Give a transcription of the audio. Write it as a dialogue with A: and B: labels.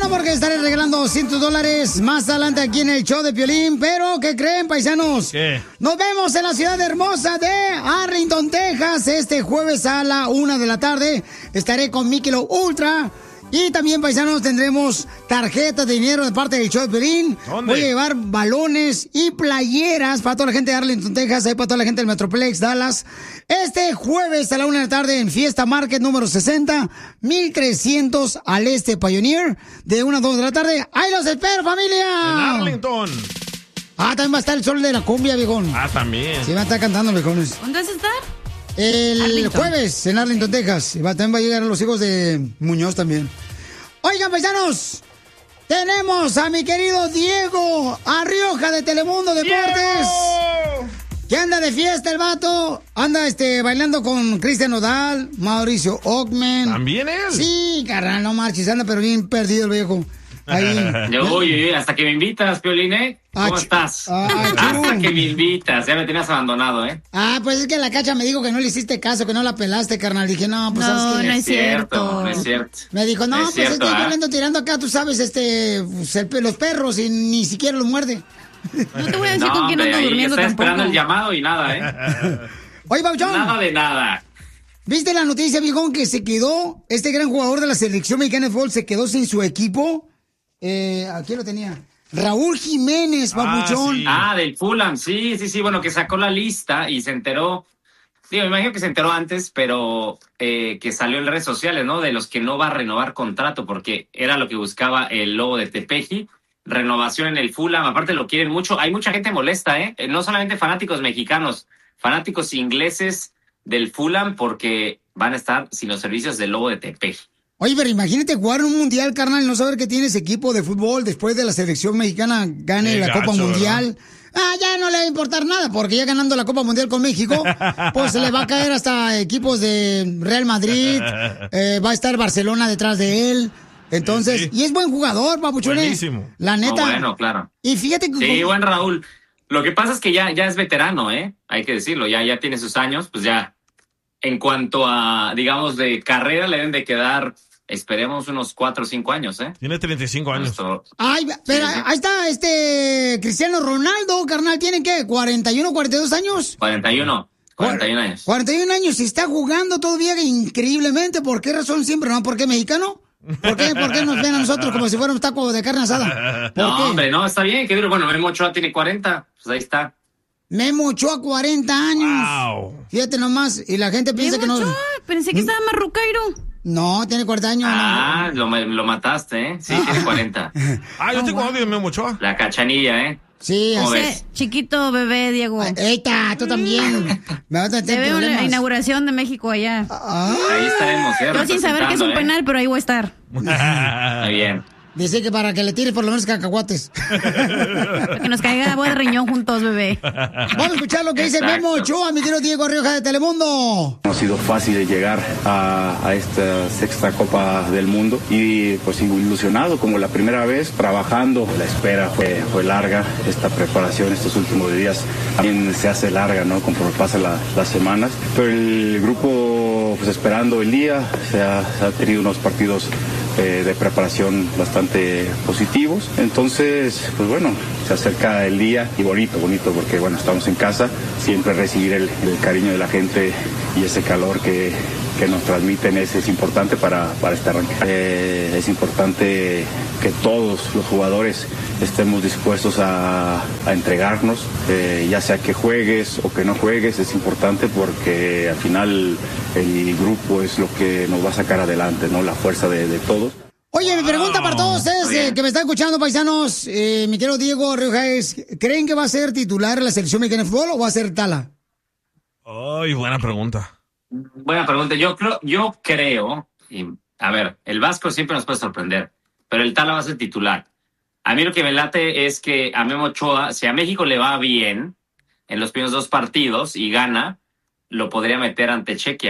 A: porque estaré regalando $200 más adelante aquí en el show de Piolín. Pero, ¿qué creen, paisanos?
B: ¿Qué?
A: Nos vemos en la ciudad hermosa de Arlington, Texas, este jueves a la 1 de la tarde. Estaré con Michelob Ultra. Y también, paisanos, tendremos tarjetas de dinero de parte del show de Piolín.
B: ¿Dónde?
A: Voy a llevar balones y playeras para toda la gente de Arlington, Texas, y para toda la gente del Metroplex, Dallas. Este jueves a la 1 de la tarde en Fiesta Market número 60, 1300 al este Pioneer, de 1 a 2 de la tarde. ¡Ahí los espero, familia!
B: En Arlington.
A: También va a estar el sol de la cumbia, viejón.
B: También.
A: Sí, va a estar cantando, viejones.
C: ¿Dónde vas a estar?
A: El
C: Arlington.
A: jueves en Arlington, Texas. Y también va a llegar los hijos de Muñoz también. Oigan, paisanos, tenemos a mi querido Diego Arrioja de Telemundo Deportes.
B: ¡Diego!
A: Que anda de fiesta el vato. Anda bailando con Cristian Nodal, Mauricio Ockman.
B: ¿También él?
A: Sí, carnal, no marches, anda pero bien perdido el viejo. Ahí.
D: Oye, hasta que me invitas, Piolín, ¿eh? ¿Cómo estás? Hasta que me invitas, ya me tenías abandonado, ¿eh?
A: Pues es que la Cacha me dijo que no le hiciste caso, que no la pelaste, carnal. Dije, no, pues sabes que...
C: No es cierto.
D: No es cierto.
A: Me dijo, no,
D: No
A: pues
D: es cierto,
A: yo le ando tirando acá, tú sabes, pues, los perros y ni siquiera los muerde.
C: No te voy a decir con quién ando
D: ahí
C: durmiendo
D: está
C: tampoco.
D: esperando el llamado y nada, ¿eh?
A: Oye, Pauchón.
D: Nada de nada.
A: ¿Viste la noticia, viejón, que se quedó, este gran jugador de la selección mexicana de fútbol se quedó sin su equipo? Aquí lo tenía. Raúl Jiménez, papuchón.
B: Sí.
D: Del Fulham, sí, bueno, que sacó la lista y se enteró. Digo, me imagino que se enteró antes, pero que salió en redes sociales, ¿no? De los que no va a renovar contrato, porque era lo que buscaba el lobo de Tepeji. Renovación en el Fulham, aparte lo quieren mucho. Hay mucha gente molesta, ¿eh? No solamente fanáticos mexicanos, fanáticos ingleses del Fulham, porque van a estar sin los servicios del lobo de Tepeji.
A: Oye, pero imagínate jugar un mundial, carnal, no saber que tienes equipo de fútbol después de la selección mexicana gane la Copa Mundial. Ya no le va a importar nada, porque ya ganando la Copa Mundial con México, pues se le va a caer hasta equipos de Real Madrid, va a estar Barcelona detrás de él. Entonces,
B: Sí.
A: y es buen jugador, papuchón.
B: Buenísimo.
A: La neta.
D: Bueno, claro.
A: Y fíjate que...
D: Sí, buen Raúl. Lo que pasa es que ya es veterano, ¿eh? Hay que decirlo, ya tiene sus años, pues ya. En cuanto a, digamos, de carrera, le deben de quedar, esperemos, unos 4 o 5 años, ¿eh?
B: Tiene 35 años.
A: Pero
D: Sí.
A: ahí está Cristiano Ronaldo, carnal, ¿tiene qué? ¿41, 42 años?
D: 41 años.
A: 41 años y está jugando todavía increíblemente. ¿Por qué razón siempre? ¿No? ¿Por qué mexicano? ¿Por qué nos ven a nosotros como si fuéramos tacos de carne asada? ¿Por
D: No,
A: qué?
D: hombre, no, está bien, que duro. Bueno, Memo Ochoa tiene 40, pues ahí está.
A: Memo Ochoa, 40 años.
B: Wow.
A: Fíjate nomás, y la gente piensa que no...
C: Pensé que estaba más rucairo.
A: No, tiene 40 años.
D: Lo mataste, ¿eh? Sí, tiene 40.
B: Yo tengo audio de Memo Ochoa.
D: La cachanilla, ¿eh?
A: Sí,
D: ¿Cómo
A: así.
D: ves?
C: Chiquito bebé, Diego.
A: Eita, tú también. Me vas a
C: Te
A: tener
C: veo en la
A: problemas.
C: inauguración de México allá.
D: Ahí estaremos, ¿eh?
C: Yo sin saber que es un
D: Representando, ¿eh?
C: penal, pero ahí voy a estar.
D: Muy bien.
A: Dice que para que le tires por lo menos cacahuates.
C: Para que nos caiga agua de riñón juntos, bebé.
A: Vamos a escuchar lo que dice
D: Exacto.
A: Memo Ochoa, mi querido Diego Rioja de Telemundo.
E: No ha sido fácil llegar a esta sexta Copa del Mundo y pues ilusionado como la primera vez, trabajando. La espera fue larga, esta preparación estos últimos días también se hace larga, ¿no? Conforme pasan las semanas. Pero el grupo pues esperando el día, se ha tenido unos partidos de preparación bastante positivos. Entonces, pues bueno, se acerca el día y bonito porque bueno, estamos en casa, siempre recibir el cariño de la gente y ese calor que nos transmiten es importante para este arranque. Es importante que todos los jugadores estemos dispuestos a entregarnos, ya sea que juegues o que no juegues, es importante porque al final el grupo es lo que nos va a sacar adelante, ¿no? La fuerza de todos.
A: Oye, mi pregunta para todos ustedes que me están escuchando, paisanos, mi querido Diego Rioja, ¿creen que va a ser titular en la selección mexicana de fútbol o va a ser Tala?
B: Ay, buena pregunta.
D: Buena pregunta. Yo creo, y, a ver, el Vasco siempre nos puede sorprender, pero el Tala va a ser titular. A mí lo que me late es que a Memo Ochoa, si a México le va bien en los primeros 2 partidos y gana, lo podría meter ante Chequia.